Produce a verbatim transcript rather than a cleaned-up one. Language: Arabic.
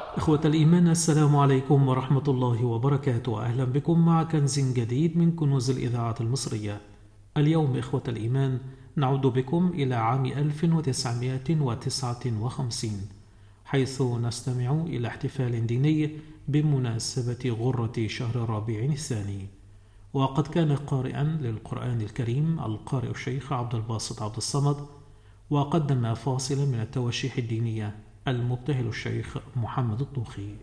إخوة الإيمان، السلام عليكم ورحمة الله وبركاته. أهلا بكم مع كنز جديد من كنوز الإذاعة المصرية. اليوم إخوة الإيمان نعود بكم إلى عام ألف وتسعمائة وتسعة وخمسين، حيث نستمع إلى احتفال ديني بمناسبة غرة شهر الربيع الثاني. وقد كان قارئا للقرآن الكريم القارئ الشيخ عبد الباسط عبد الصمد، وقدم فاصلا من التواشيح الدينية المبتهل الشيخ محمد الطوخي.